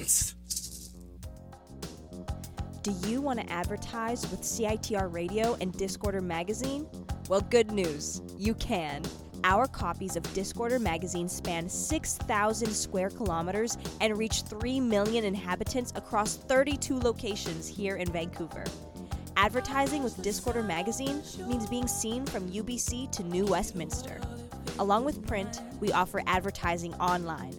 Do you want to advertise with CITR Radio and Discorder Magazine? Well, good news. You can. Our copies of Discorder Magazine span 6,000 square kilometers and reach 3 million inhabitants across 32 locations here in Vancouver. Advertising with Discorder Magazine means being seen from UBC to New Westminster. Along with print, we offer advertising online.